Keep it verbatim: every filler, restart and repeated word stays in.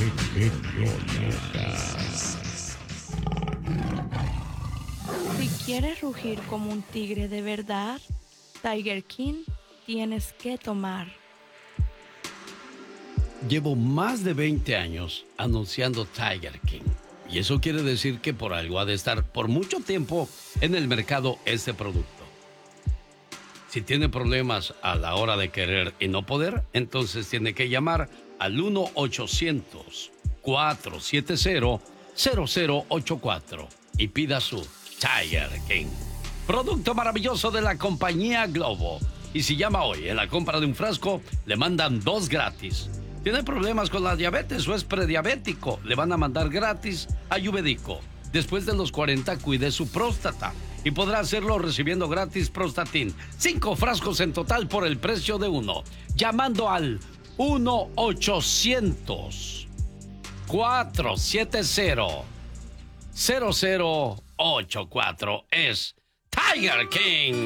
genio Lucas. Si quieres rugir como un tigre de verdad, Tiger King tienes que tomar. Llevo más de veinte años anunciando Tiger King. Y eso quiere decir que por algo ha de estar por mucho tiempo en el mercado este producto. Si tiene problemas a la hora de querer y no poder, entonces tiene que llamar al uno ochocientos, cuatro siete cero, cero cero ocho cuatro y pida su Tiger King. Producto maravilloso de la compañía Globo. Y si llama hoy en la compra de un frasco, le mandan dos gratis. ¿Tiene problemas con la diabetes o es prediabético? Le van a mandar gratis Ayurvédico. Después de los cuarenta, cuide su próstata y podrá hacerlo recibiendo gratis Prostatin. Cinco frascos en total por el precio de uno. Llamando al uno ochocientos, cuatro siete cero, cero cero ocho cuatro. Es Tiger King.